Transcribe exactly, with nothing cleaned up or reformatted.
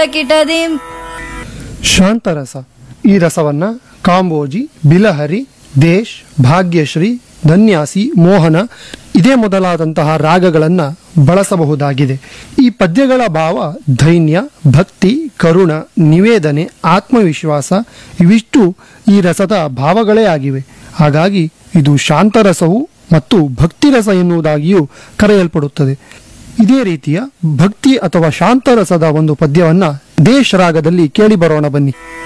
ಕಿಟದಿಂ. ಶಾಂತರಸ ಈ ರಸವನ್ನ ಕಾಂಬೋಜಿ, ಬಿಲಹರಿ, ದೇಶ್, ಭಾಗ್ಯಶ್ರೀ, ಧನ್ಯಾಸಿ, ಮೋಹನ ಇದೇ ಮೊದಲಾದಂತಹ ರಾಗಗಳನ್ನ ಬಳಸಬಹುದಾಗಿದೆ. ಈ ಪದ್ಯಗಳ ಭಾವ ಧೈನ್ಯ, ಭಕ್ತಿ, ಕರುಣ, ನಿವೇದನೆ, ಆತ್ಮವಿಶ್ವಾಸ ಇವಿಷ್ಟು ಈ ರಸದ ಭಾವಗಳೇ ಆಗಿವೆ. ಹಾಗಾಗಿ ಇದು ಶಾಂತರಸವು ಮತ್ತು ಭಕ್ತಿರಸ ಎನ್ನುವುದಾಗಿಯೂ ಕರೆಯಲ್ಪಡುತ್ತದೆ. ಇದೇ ರೀತಿಯ ಭಕ್ತಿ ಅಥವಾ ಶಾಂತರಸದ ಒಂದು ಪದ್ಯವನ್ನ ದೇಶ್ ರಾಗದಲ್ಲಿ ಕೇಳಿ ಬರೋಣ ಬನ್ನಿ.